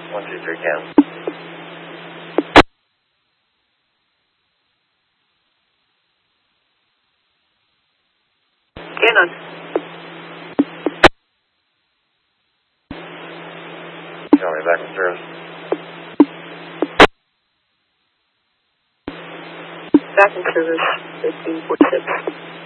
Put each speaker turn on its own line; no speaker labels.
123 cam.
Canon.
Charlie, back in service.
Back in service, 1546.